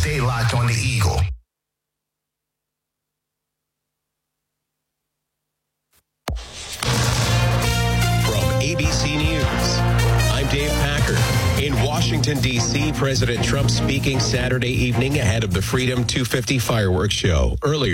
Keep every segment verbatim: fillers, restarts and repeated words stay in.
Stay locked on the Eagle. From A B C News, I'm Dave Packer. In Washington, D C, President Trump speaking Saturday evening ahead of the Freedom two fifty fireworks show. Earlier,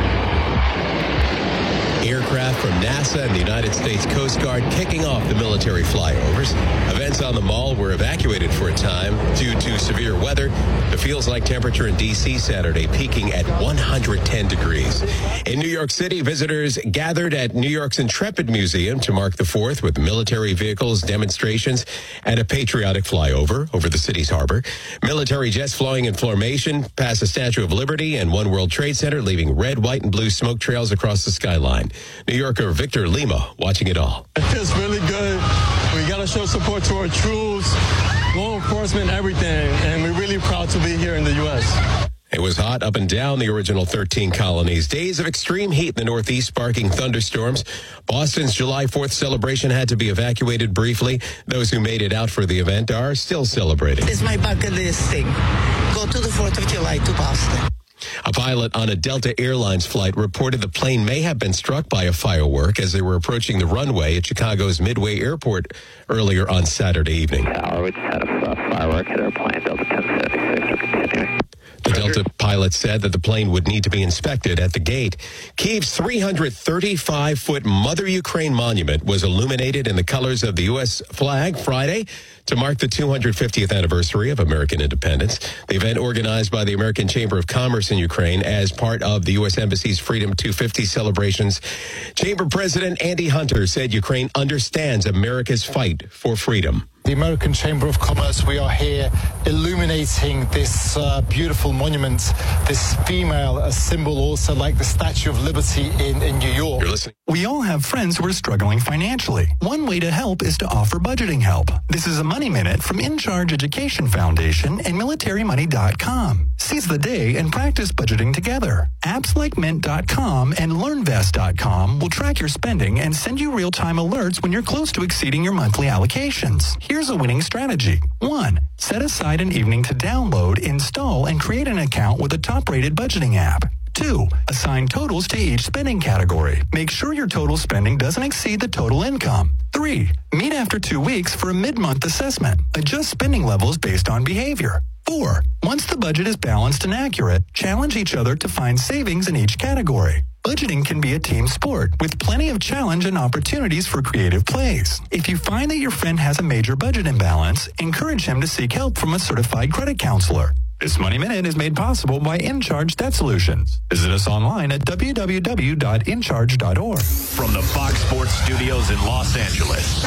aircraft from NASA and the United States Coast Guard kicking off the military flyovers. Events on the mall were evacuated for a time due to severe weather. The feels-like temperature in D C Saturday peaking at one hundred ten degrees. In New York City, visitors gathered at New York's Intrepid Museum to mark the fourth with military vehicles, demonstrations, and a patriotic flyover over the city's harbor. Military jets flying in formation past the Statue of Liberty and One World Trade Center, leaving red, white, and blue smoke trails across the skyline. New Yorker Victor Lima watching it all. It feels really good. We got to show support to our troops, law enforcement, everything. And we're really proud to be here in the U S It was hot up and down the original thirteen colonies. Days of extreme heat in the Northeast sparking thunderstorms. Boston's July fourth celebration had to be evacuated briefly. Those who made it out for the event are still celebrating. It's my bucket list thing. Go to the fourth of July to Boston. A pilot on a Delta Airlines flight reported the plane may have been struck by a firework as they were approaching the runway at Chicago's Midway Airport earlier on Saturday evening. Tower, we just had a firework hit our plane, Delta ten seventy-six, we're continuing. The Delta pilot said that the plane would need to be inspected at the gate. Kyiv's three hundred thirty-five foot Mother Ukraine monument was illuminated in the colors of the U S flag Friday to mark the two hundred fiftieth anniversary of American independence. The event, organized by the American Chamber of Commerce in Ukraine as part of the U S Embassy's Freedom two fifty celebrations. Chamber President Andy Hunter said Ukraine understands America's fight for freedom. The American Chamber of Commerce, we are here illuminating this uh, beautiful monument, this female, a symbol also like the Statue of Liberty in, in New York. You're listening. We all have friends who are struggling financially. One way to help is to offer budgeting help. This is a Money Minute from In Charge Education Foundation and military money dot com. Seize the day and practice budgeting together. Apps like mint dot com and learnvest dot com will track your spending and send you real-time alerts when you're close to exceeding your monthly allocations. Here's a winning strategy. One, set aside an evening to download, install, and create an account with a top-rated budgeting app. Two, assign totals to each spending category. Make sure your total spending doesn't exceed the total income. Three, meet after two weeks for a mid-month assessment. Adjust spending levels based on behavior. Four, once the budget is balanced and accurate, challenge each other to find savings in each category. Budgeting can be a team sport with plenty of challenge and opportunities for creative plays. If you find that your friend has a major budget imbalance, encourage him to seek help from a certified credit counselor. This Money Minute is made possible by InCharge Debt Solutions. Visit us online at w w w dot in charge dot org. From the Fox Sports Studios in Los Angeles,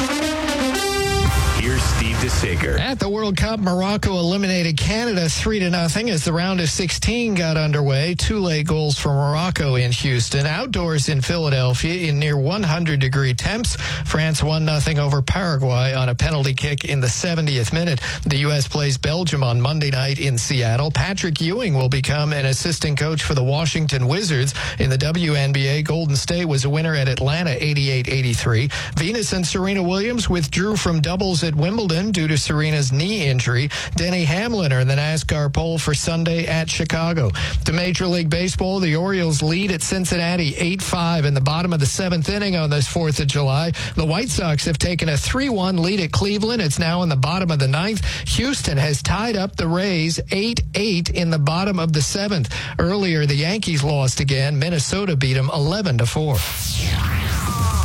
here's Steve DeSager. At the World Cup, Morocco eliminated Canada three to nothing as the round of sixteen got underway. Two late goals for Morocco in Houston. Outdoors in Philadelphia in near one hundred degree temps, France one nothing over Paraguay on a penalty kick in the seventieth minute. The U S plays Belgium on Monday night in Seattle. Patrick Ewing will become an assistant coach for the Washington Wizards. In the W N B A, Golden State was a winner at Atlanta eighty-eight eighty-three. Venus and Serena Williams withdrew from doubles at Wimbledon due to Serena's knee injury. Denny Hamlin are in the NASCAR pole for Sunday at Chicago. To Major League Baseball, the Orioles lead at Cincinnati eight five in the bottom of the seventh inning on this fourth of July. The White Sox have taken a three one lead at Cleveland. It's now in the bottom of the ninth. Houston has tied up the Rays eight eight in the bottom of the seventh. Earlier, the Yankees lost again. Minnesota beat them eleven to four.